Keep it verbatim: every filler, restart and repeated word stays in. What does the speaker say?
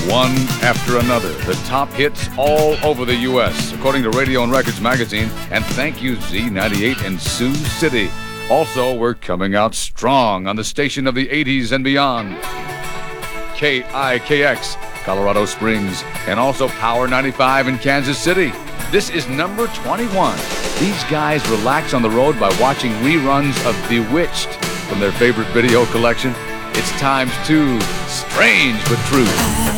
One after another, the top hits all over the U S, according to Radio and Records magazine. And thank you, Z ninety-eight and Sioux City. Also, we're coming out strong on the station of the eighties and beyond. K I K X, Colorado Springs, and also Power ninety-five in Kansas City. This is number twenty-one. These guys relax on the road by watching reruns of Bewitched from their favorite video collection. It's times two, Strange but True.